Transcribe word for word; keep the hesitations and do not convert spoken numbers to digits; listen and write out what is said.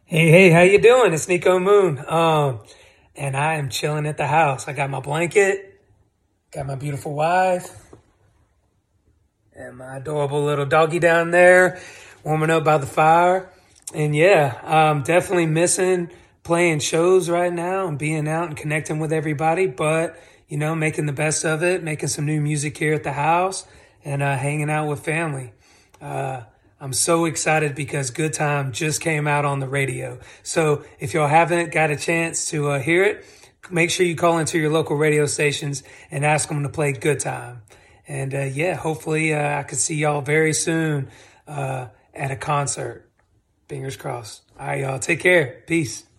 Hey, hey, how you doing? It's Nico Moon. Um, and I am chilling at the house. I got my blanket, got my beautiful wife, and my adorable little doggy down there, warming up by the fire. And yeah, I'm definitely missing playing shows right now and being out and connecting with everybody, but you know, making the best of it, making some new music here at the house and uh, hanging out with family. Uh, I'm so excited because Good Time just came out on the radio. So if y'all haven't got a chance to uh, hear it, make sure you call into your local radio stations and ask them to play Good Time. And uh, yeah, hopefully uh, I can see y'all very soon uh, at a concert. Fingers crossed. All right, y'all. Take care. Peace.